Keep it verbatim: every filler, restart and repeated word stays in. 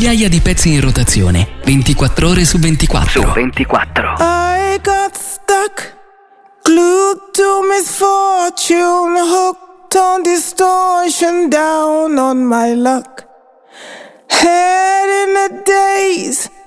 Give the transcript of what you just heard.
migliaia di pezzi in rotazione, ventiquattro ore su ventiquattro. Su ventiquattro. I got stuck, glued to misfortune, hooked on distortion, down on my luck. Head in a daze,